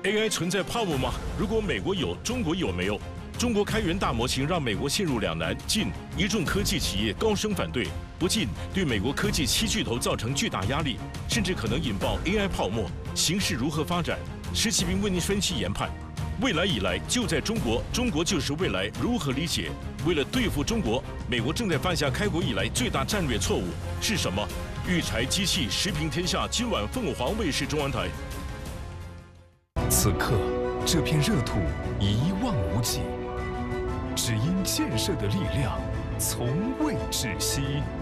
AI 存在泡沫吗？如果美国有，中国有没有？中国开源大模型让美国陷入两难：进，一众科技企业高声反对；不进，对美国科技7巨头造成巨大压力，甚至可能引爆 AI 泡沫。形势如何发展？施启斌为您分析研判。未来以来就在中国，中国就是未来。如何理解？为了对付中国，美国正在犯下开国以来最大战略错误是什么？育才机器时评天下，今晚凤凰卫视中文台。 此刻，这片热土一望无际，只因建设的力量从未止息。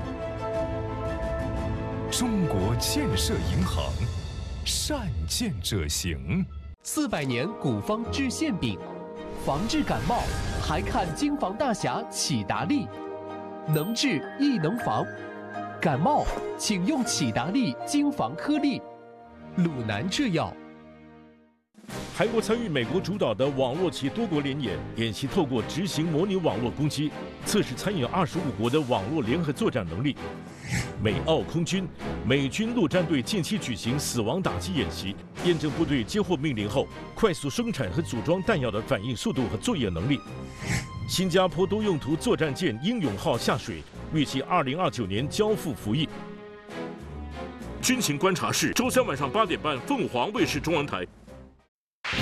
中国建设银行，善建者行。 400年古方治馅饼，防治感冒还看京房大侠启达利，能治亦能防。感冒请用启达利京房颗粒，鲁南制药。 韩国参与美国主导的网络及多国联演，演习透过执行模拟网络攻击，测试参与25国的网络联合作战能力。美澳空军、美军陆战队近期举行死亡打击演习，验证部队接获命令后快速生产和组装弹药的反应速度和作业能力。新加坡多用途作战舰英勇号下水，预计2029年交付服役。军情观察室，周3晚上8点半，凤凰卫视中文台。